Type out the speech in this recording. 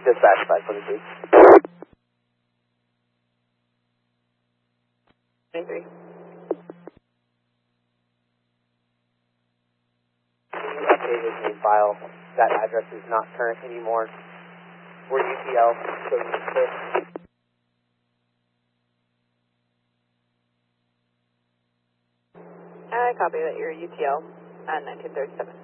Dispatch 522. 23. Updated name file. That address is not current anymore. We're UTL, so you quit. I copy that you're UTL at 1937.